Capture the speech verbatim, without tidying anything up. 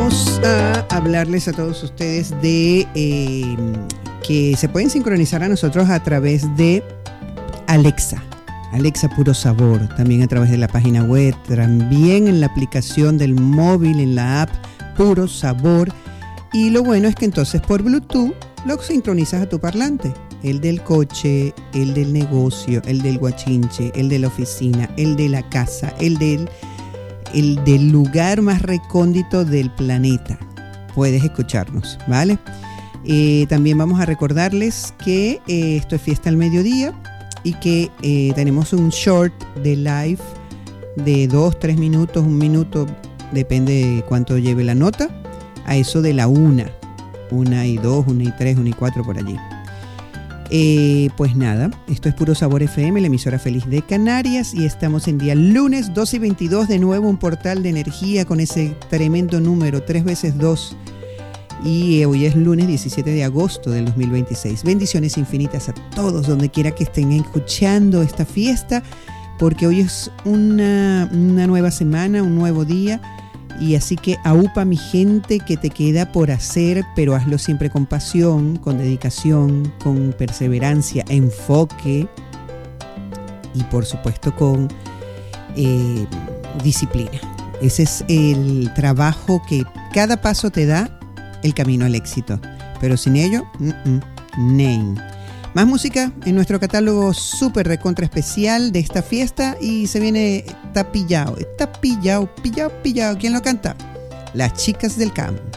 vamos a hablarles a todos ustedes de eh, que se pueden sincronizar a nosotros a través de Alexa. Alexa Puro Sabor, también a través de la página web, también en la aplicación del móvil, en la app Puro Sabor. Y lo bueno es que entonces por Bluetooth lo sincronizas a tu parlante. El del coche, el del negocio, el del guachinche, el de la oficina, el de la casa, el del, el del lugar más recóndito del planeta. Puedes escucharnos, ¿vale? Eh, también vamos a recordarles que eh, esto es Fiesta al Mediodía y que eh, tenemos un short de live de dos, tres minutos, un minuto, depende de cuánto lleve la nota, a eso de la una, una y dos, una y tres, una y cuatro por allí. Eh, pues nada, esto es Puro Sabor F M, la emisora feliz de Canarias, y estamos en día lunes doce y veintidós, de nuevo un portal de energía con ese tremendo número, tres veces dos, y hoy es lunes diecisiete de agosto del dos mil veintiséis. Bendiciones infinitas a todos donde quiera que estén escuchando esta fiesta, porque hoy es una, una nueva semana, un nuevo día. Y así que aupa mi gente, que te queda por hacer, pero hazlo siempre con pasión, con dedicación, con perseverancia, enfoque y por supuesto con eh, disciplina. Ese es el trabajo que cada paso te da el camino al éxito, pero sin ello, mm-mm, name. Más música en nuestro catálogo súper recontra especial de esta fiesta, y se viene Está Pillao, Está Pillao, Pillao, Pillao. ¿Quién lo canta? Las Chicas del Camp.